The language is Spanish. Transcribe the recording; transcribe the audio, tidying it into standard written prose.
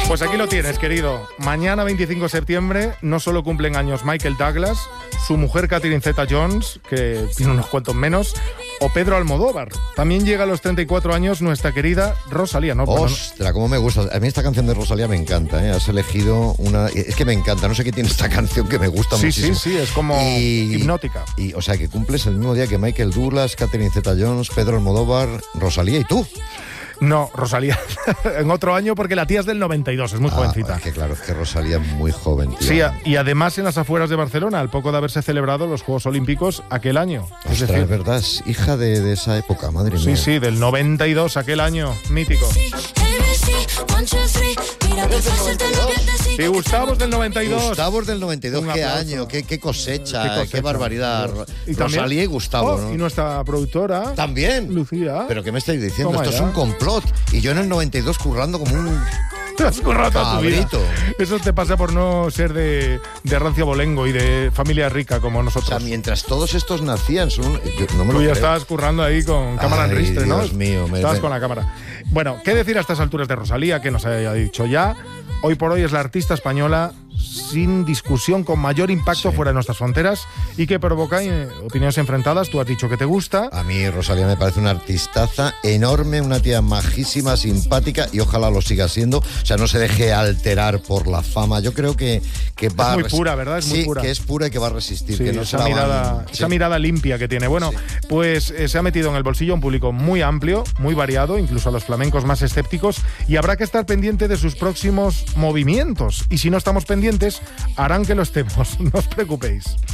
Pues aquí lo tienes, querido. Mañana, 25 de septiembre, no solo cumplen años Michael Douglas, su mujer Catherine Zeta-Jones, que tiene unos cuantos menos, o Pedro Almodóvar. También llega a los 34 años nuestra querida Rosalía. Ostras, cómo me gusta. A mí esta canción de Rosalía me encanta, ¿eh? Has elegido una... Es que me encanta, no sé qué tiene esta canción que me gusta muchísimo. Sí, es como hipnótica. Y, o sea, que cumples el mismo día que Michael Douglas, Catherine Zeta-Jones, Pedro Almodóvar, Rosalía y tú. No, Rosalía en otro año, porque la tía es del 92, es muy jovencita. Es que claro, es que Rosalía es muy joven, tío. Sí, y además en las afueras de Barcelona, al poco de haberse celebrado los Juegos Olímpicos aquel año. Ostras, es verdad, es hija de esa época, madre mía. Sí, del 92, aquel año, mítico. Sí, Gustavo es del 92. Gustavo es del 92, qué año, qué cosecha, qué barbaridad. Y Rosalía y Gustavo, ¿no? Y nuestra productora también, Lucía. ¿Pero qué me estáis diciendo? Toma Esto ya. es un complot. Y yo en el 92 currando como un... Te has currado toda tu vida. Eso te pasa por no ser de rancio abolengo y de familia rica como nosotros. O sea, mientras todos estos nacían, yo no me Tú lo ya creo. estabas currando ahí con cámara en ristre, ¿no? Dios mío. Estabas con la cámara. Bueno, ¿qué decir a estas alturas de Rosalía, que nos haya dicho ya? Hoy por hoy es la artista española sin discusión con mayor impacto fuera de nuestras fronteras y que provoca opiniones enfrentadas. Tú has dicho que te gusta. A mí Rosalía me parece una artistaza enorme, una tía majísima, simpática y ojalá lo siga siendo. O sea, no se deje alterar por la fama. Yo creo que va es muy pura, ¿verdad? Es muy pura. Que es pura y que va a resistir. Sí, que no esa mirada limpia que tiene. Bueno, pues se ha metido en el bolsillo un público muy amplio, muy variado, incluso a los flamencos más escépticos, y habrá que estar pendiente de sus próximos movimientos. Y si no estamos pendientes, harán que lo estemos. No os preocupéis.